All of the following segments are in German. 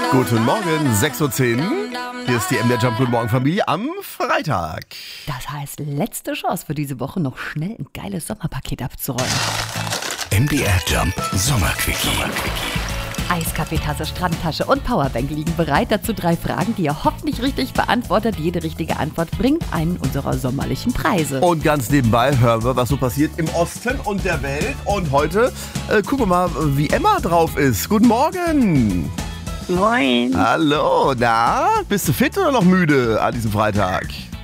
Guten Morgen, 6:10 Uhr. Hier ist die MDR Jump Guten Morgen Familie am Freitag. Das heißt, letzte Chance für diese Woche, noch schnell ein geiles Sommerpaket abzuräumen. MDR Jump Sommerquickie. Eiskaffeetasse, Strandtasche und Powerbank liegen bereit. Dazu 3 Fragen, die ihr hoffentlich richtig beantwortet. Jede richtige Antwort bringt einen unserer sommerlichen Preise. Und ganz nebenbei hören wir, was so passiert im Osten und der Welt. Und heute gucken wir mal, wie Emma drauf ist. Guten Morgen. Moin. Hallo, na, bist du fit oder noch müde an diesem Freitag?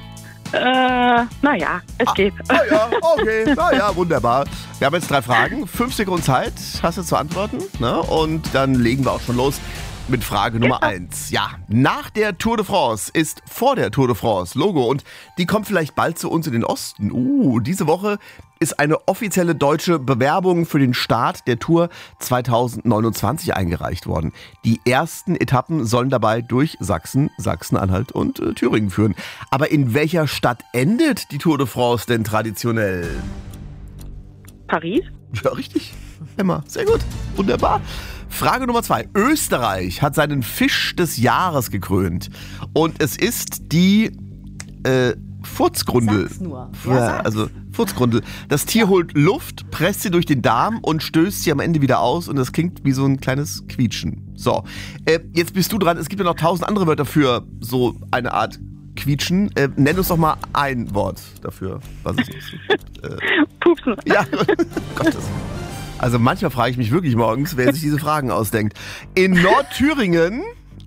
Naja, es geht. Ja, okay, naja, wunderbar. Wir haben jetzt 3 Fragen, 5 Sekunden Zeit, hast du zu antworten, ne? Und dann legen wir auch schon los mit Frage Nummer 1. Ja, nach der Tour de France ist vor der Tour de France Logo und die kommt vielleicht bald zu uns in den Osten. Diese Woche ist eine offizielle deutsche Bewerbung für den Start der Tour 2029 eingereicht worden. Die ersten Etappen sollen dabei durch Sachsen, Sachsen-Anhalt und Thüringen führen. Aber in welcher Stadt endet die Tour de France denn traditionell? Paris? Ja, richtig. Emma, sehr gut. Wunderbar. Frage Nummer 2. Österreich hat seinen Fisch des Jahres gekrönt. Und es ist die Furzgrundel. Sag's nur. Ja, also Furzgrundel. Das Tier holt Luft, presst sie durch den Darm und stößt sie am Ende wieder aus. Und das klingt wie so ein kleines Quietschen. So, jetzt bist du dran. Es gibt ja noch 1000 andere Wörter für so eine Art Quietschen. Nenn uns doch mal ein Wort dafür. Was ist das? Pupsen. Ja, Gottes. Also manchmal frage ich mich wirklich morgens, wer sich diese Fragen ausdenkt. In Nordthüringen,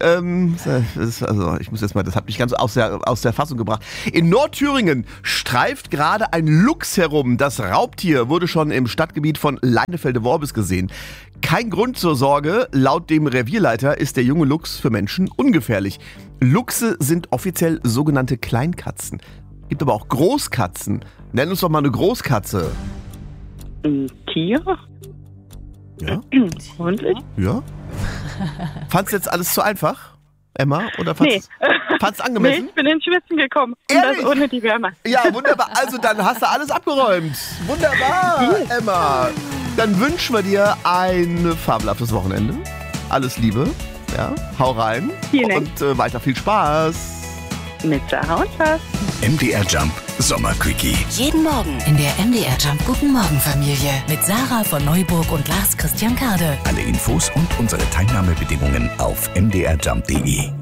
ich muss jetzt mal, das hat mich ganz aus der Fassung gebracht. In Nordthüringen streift gerade ein Luchs herum. Das Raubtier wurde schon im Stadtgebiet von Leinefelde-Worbis gesehen. Kein Grund zur Sorge, laut dem Revierleiter ist der junge Luchs für Menschen ungefährlich. Luchse sind offiziell sogenannte Kleinkatzen. Gibt aber auch Großkatzen. Nenn uns doch mal eine Großkatze. Ein Tier? Ja? Und? Ja? Fandst du jetzt alles zu einfach, Emma? Oder fandst du angemessen? Nee, ich bin ins Schwitzen gekommen. Ehrlich? Und das ohne die Wärme. Ja, wunderbar. Also dann hast du alles abgeräumt. Wunderbar, Emma. Dann wünschen wir dir ein fabelhaftes Wochenende. Alles Liebe. Ja, hau rein. Vielen Dank. Und weiter viel Spaß. Mit Sarah und Spaß. MDR Jump Sommerquickie. Jeden Morgen in der MDR Jump Guten Morgen Familie mit Sarah von Neuburg und Lars Christian Kade. Alle Infos und unsere Teilnahmebedingungen auf mdrjump.de.